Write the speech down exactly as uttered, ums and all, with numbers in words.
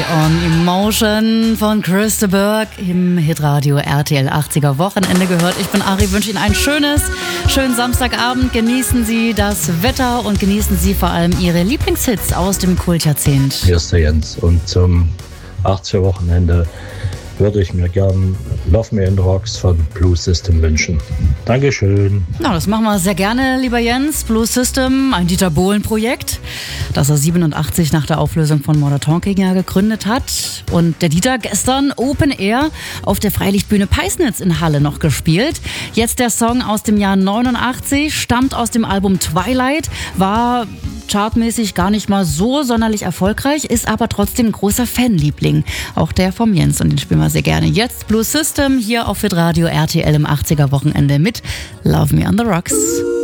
on Emotion von Chris de Burgh im Hitradio R T L achtziger Wochenende gehört. Ich bin Ari, wünsche Ihnen ein schönes, schönen Samstagabend. Genießen Sie das Wetter und genießen Sie vor allem Ihre Lieblingshits aus dem Kultjahrzehnt. Hier ist der Jens und zum achtziger Wochenende würde ich mir gern Love Me in the Rocks von Blue System wünschen. Dankeschön. Na, das machen wir sehr gerne, lieber Jens. Blue System, ein Dieter Bohlen-Projekt, das er siebenundachtzig nach der Auflösung von Modern Talking ja gegründet hat. Und der Dieter gestern Open Air auf der Freilichtbühne Peisnitz in Halle noch gespielt. Jetzt der Song aus dem Jahr neunundachtzig, stammt aus dem Album Twilight, war chartmäßig gar nicht mal so sonderlich erfolgreich, ist aber trotzdem ein großer Fanliebling. Auch der vom Jens, und den spielen wir sehr gerne. Jetzt Blue System hier auf Hitradio R T L im achtziger Wochenende mit Love Me on the Rocks.